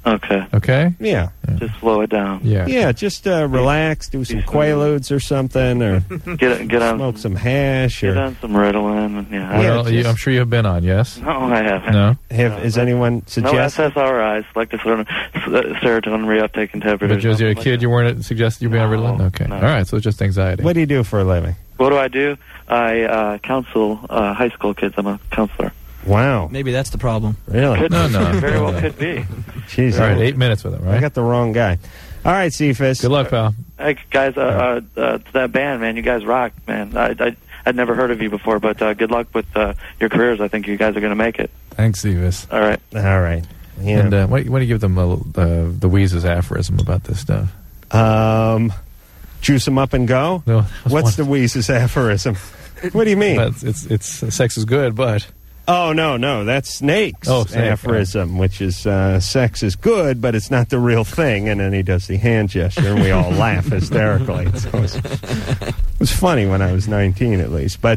Okay. Okay? Yeah. Just slow it down. Yeah. Yeah, just relax, do some Quaaludes or something, or Get on smoke some hash. Get Or on some Ritalin. Yeah. Well, I'm sure you've been on, yes? No, I haven't. No? has anyone No suggested? SSRIs, selective serotonin reuptake inhibitors. But as you're a kid, you weren't suggested you'd be on Ritalin? Okay. no. All right, so it's just anxiety. What do you do for a living? What do I do? I counsel high school kids. I'm a counselor. Wow. Maybe that's the problem. Really? Could, No. Very well could be. Jeez. All right, 8 minutes with him, I right? got the wrong guy. All right, Cephas. Good luck, pal. Hey, guys, to that band, man, you guys rock, man. I'd never heard of you before, but good luck with your careers. I think you guys are going to make it. Thanks, Cephas. All right. All right. Yeah. And why don't you give them the Weeze's aphorism about this stuff? Juice them up and go? No, What's the Weeze's aphorism? What do you mean? It's sex is good, but... Oh, no, that's Snake's Snake, aphorism, which is sex is good, but it's not the real thing. And then he does the hand gesture, and we all laugh hysterically. So it was funny when I was 19, at least. But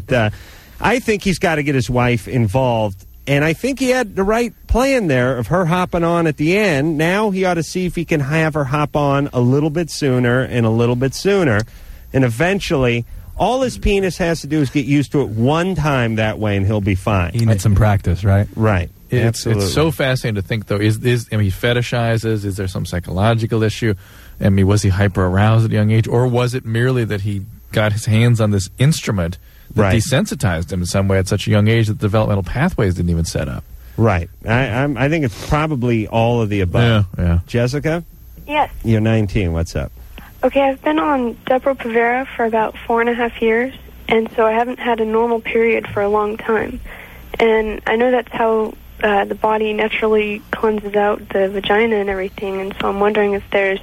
I think he's got to get his wife involved, and I think he had the right plan there of her hopping on at the end. Now he ought to see if he can have her hop on a little bit sooner and a little bit sooner, and eventually... all his penis has to do is get used to it one time that way, and he'll be fine. He needs some practice, right? Right. It's so fascinating to think, though. He fetishizes? Is there some psychological issue? I mean, was he hyper-aroused at a young age? Or was it merely that he got his hands on this instrument that desensitized him in some way at such a young age that the developmental pathways didn't even set up? Right. I think it's probably all of the above. Yeah. Jessica? Yes. You're 19. What's up? Okay, I've been on Depo-Provera for about 4.5 years, and so I haven't had a normal period for a long time. And I know that's how the body naturally cleanses out the vagina and everything, and so I'm wondering if there's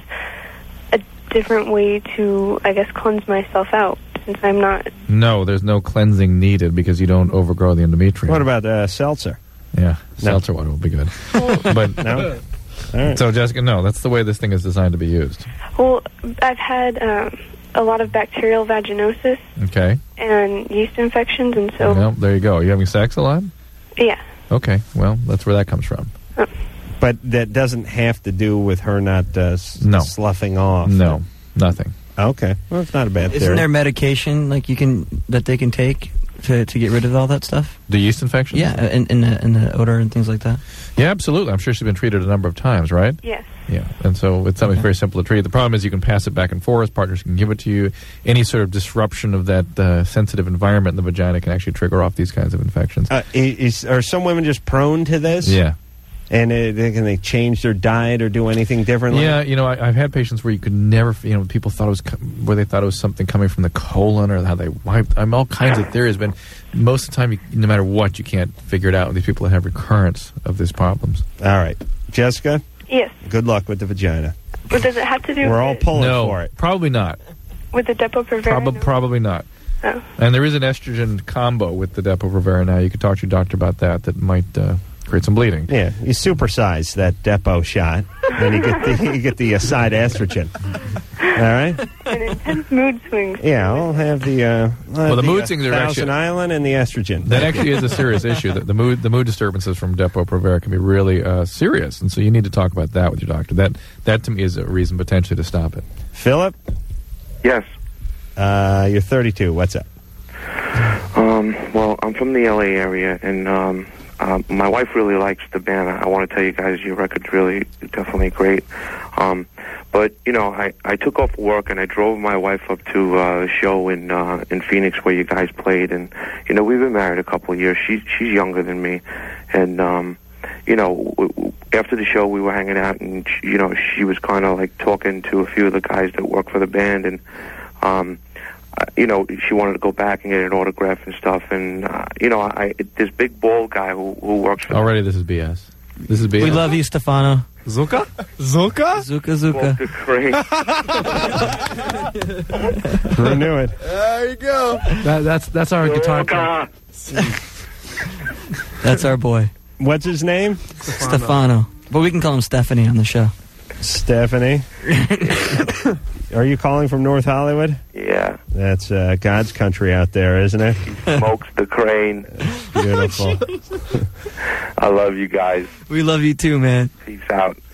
a different way to, I guess, cleanse myself out, since I'm not... No, there's no cleansing needed because you don't overgrow the endometrium. What about seltzer? Yeah, seltzer water will be good. But no? All right. So, Jessica, no, that's the way this thing is designed to be used. Well, I've had a lot of bacterial vaginosis Okay. and yeast infections, and so... Well, there you go. Are you having sex a lot? Yeah. Okay, well, that's where that comes from. But that doesn't have to do with her not sloughing off. No, nothing. Okay. Well, it's not a bad theory. Isn't there medication that they can take to get rid of all that stuff? The yeast infections? Yeah, in the odor and things like that? Yeah, absolutely. I'm sure she's been treated a number of times, right? Yes. Yeah, and so it's something very simple to treat. The problem is you can pass it back and forth. Partners can give it to you. Any sort of disruption of that sensitive environment in the vagina can actually trigger off these kinds of infections. Are some women just prone to this? Yeah. And can they change their diet or do anything differently? Yeah, I've had patients where you could never, people thought where they thought it was something coming from the colon or how they wiped. All kinds of theories, but most of the time, no matter what, you can't figure it out with these people that have recurrence of these problems. All right. Jessica? Yes. Good luck with the vagina. But does it have to do We're all pulling no, for it. Probably not. with the Depo-Provera? Probably not. Oh. And there is an estrogen combo with the Depo-Provera now. You could talk to your doctor about that might create some bleeding. Yeah, you supersize that Depo shot, and you get the side estrogen. All right? And intense mood swings. Yeah, I'll have the the mood swings are Thousand actually Island and the estrogen. That actually is a serious issue. The mood disturbances from Depo-Provera can be really serious, and so you need to talk about that with your doctor. That to me is a reason potentially to stop it. Philip? Yes. You're 32. What's up? Well, I'm from the LA area, and my wife really likes the band. I want to tell you guys, your record's really definitely great. But I took off work and I drove my wife up to a show in Phoenix where you guys played, and we've been married a couple of years. She's younger than me, and after the show we were hanging out, and she was kind of like talking to a few of the guys that work for the band, and she wanted to go back and get an autograph and stuff, and this big bald guy who works for already. This is BS. This is BS. We love you, Stefano. Zuka? Zuka. Who knew it? There you go. That's our guitar player. That's our boy. What's his name? Stefano. But we can call him Stephanie on the show. Stephanie. Are you calling from North Hollywood? Yeah. That's God's country out there, isn't it? Smokes the crane. Beautiful. I love you guys. We love you too, man. Peace out.